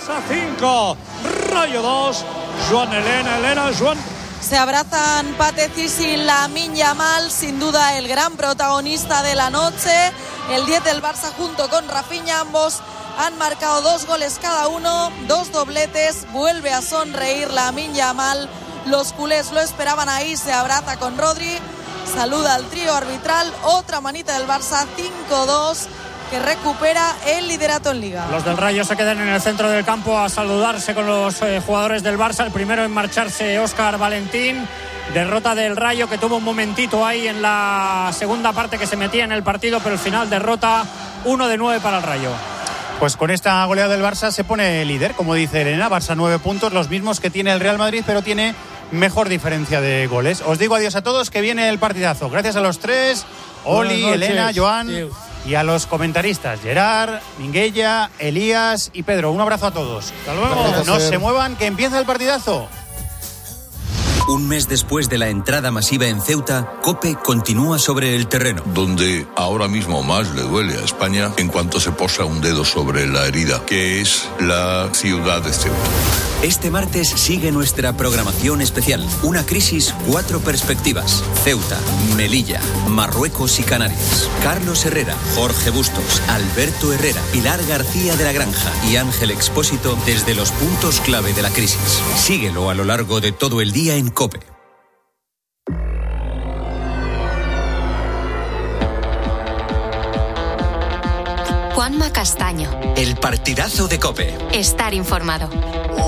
Barça 5, Rayo 2. Joan, Elena, Joan. Se abrazan Patec y Lamine Yamal, sin duda el gran protagonista de la noche. El 10 del Barça junto con Rafinha, ambos han marcado 2 goles cada uno, 2 dobletes. Vuelve a sonreír Lamine Yamal. Los culés lo esperaban ahí, se abraza con Rodri. Saluda al trío arbitral. Otra manita del Barça, 5-2, que recupera el liderato en Liga. Los del Rayo se quedan en el centro del campo a saludarse con los jugadores del Barça. El primero en marcharse, Óscar Valentín. Derrota del Rayo, que tuvo un momentito ahí en la segunda parte que se metía en el partido, pero al final derrota 1-9 para el Rayo. Pues con esta goleada del Barça se pone líder, como dice Elena. Barça 9 puntos, los mismos que tiene el Real Madrid, pero tiene mejor diferencia de goles. Os digo adiós a todos, que viene el partidazo. Gracias a los tres, Oli, Elena, Joan, y a los comentaristas, Gerard, Minguella, Elías y Pedro. Un abrazo a todos. Hasta luego. No se muevan, que empieza el partidazo. Un mes después de la entrada masiva en Ceuta, COPE continúa sobre el terreno. Donde ahora mismo más le duele a España en cuanto se posa un dedo sobre la herida, que es la ciudad de Ceuta. Este martes sigue nuestra programación especial. Una crisis, 4 perspectivas. Ceuta, Melilla, Marruecos y Canarias. Carlos Herrera, Jorge Bustos, Alberto Herrera, Pilar García de la Granja y Ángel Expósito desde los puntos clave de la crisis. Síguelo a lo largo de todo el día en COPE. Juanma Castaño. El partidazo de COPE. Estar informado.